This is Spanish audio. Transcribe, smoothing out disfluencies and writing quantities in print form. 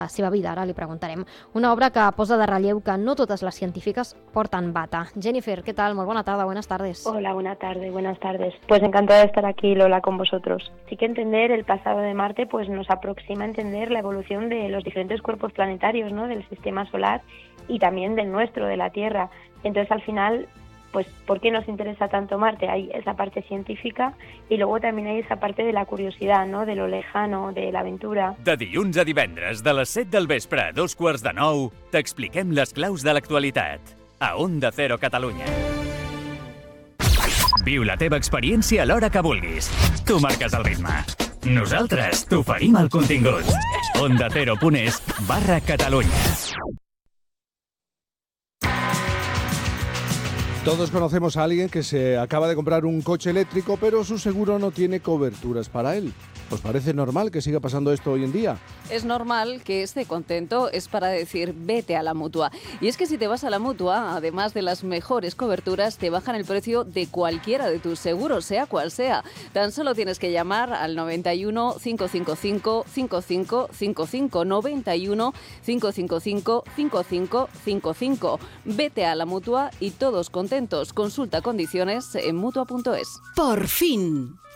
la seva vida, ara li preguntarem. Una obra que posa de relleu que no totes les científiques porten bata. Jennifer, ¿qué tal? Muy buena tarde, buenas tardes. Hola, buenas tardes. Pues encantada de estar aquí, Lola, con vosotros. Sí que entender el pasado de Marte pues nos aproxima a entender la evolución de los diferentes cuerpos planetarios, ¿no? Del sistema solar y también del nuestro, de la Tierra. Entonces, al final, pues, ¿por qué nos interesa tanto Marte? Hay esa parte científica y luego también hay esa parte de la curiosidad, ¿no? De lo lejano, de la aventura. De dilluns a divendres, de les 7 del vespre a 8:45, t'expliquem les claus de l'actualitat. A Onda Cero Catalunya. Viu la teva experiència a l'hora que vulguis. Tu marques el ritme. Nosaltres t'oferim el contingut. ondacero.es/Catalunya. Todos conocemos a alguien que se acaba de comprar un coche eléctrico, pero su seguro no tiene coberturas para él. ¿Os parece normal que siga pasando esto hoy en día? Es normal que esté contento, es para decir vete a la Mutua. Y es que si te vas a la Mutua, además de las mejores coberturas, te bajan el precio de cualquiera de tus seguros, sea cual sea. Tan solo tienes que llamar al 91 555 5555, 91 555 5555. Vete a la Mutua y todos contentos. Consulta condiciones en Mutua.es. Por fin.